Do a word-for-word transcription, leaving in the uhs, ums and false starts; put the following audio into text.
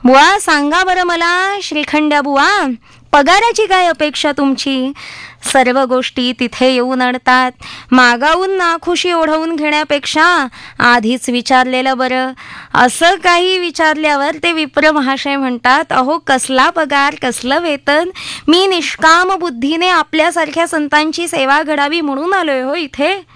बुवा सांगा बरं मला, श्रीखंड्या बुवा, पगाराची काय अपेक्षा तुमची? सर्व गोष्टी तिथे येऊन अडतात. मागावून नाखुशी ओढवून घेण्यापेक्षा आधीच विचारलेलं बरं. असं काही विचारल्यावर ते विप्र महाशय म्हणतात, अहो कसला पगार, कसलं वेतन, मी निष्काम बुद्धीने आपल्यासारख्या संतांची सेवा घडावी म्हणून आलोय हो इथे.